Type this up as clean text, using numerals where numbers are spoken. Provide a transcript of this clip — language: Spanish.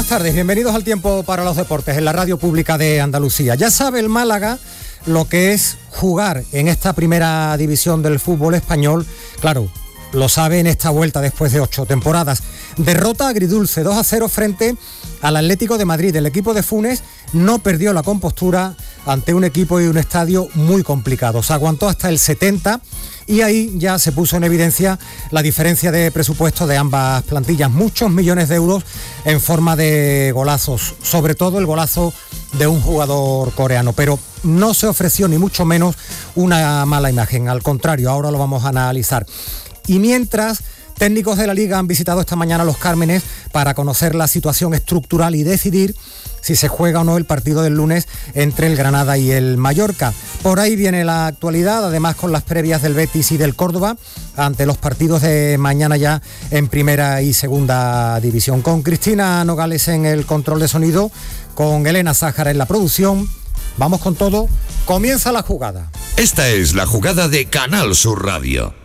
Buenas tardes, bienvenidos al Tiempo para los Deportes en la Radio Pública de Andalucía. Ya sabe el Málaga lo que es jugar en esta primera división del fútbol español. Claro, lo sabe en esta vuelta después de 8 temporadas. Derrota agridulce 2-0 frente al Atlético de Madrid. El equipo de Funes no perdió la compostura ante un equipo y un estadio muy complicado. Se aguantó hasta el 70 y ahí ya se puso en evidencia la diferencia de presupuesto de ambas plantillas. Muchos millones de euros en forma de golazos, sobre todo el golazo de un jugador coreano, pero no se ofreció ni mucho menos una mala imagen. Al contrario, ahora lo vamos a analizar. Y mientras, técnicos de la Liga han visitado esta mañana Los Cármenes para conocer la situación estructural y decidir si se juega o no el partido del lunes entre el Granada y el Mallorca. Por ahí viene la actualidad, además con las previas del Betis y del Córdoba, ante los partidos de mañana ya en primera y segunda división. Con Cristina Nogales en el control de sonido, con Elena Sájara en la producción. Vamos con todo, comienza la jugada. Esta es la jugada de Canal Sur Radio.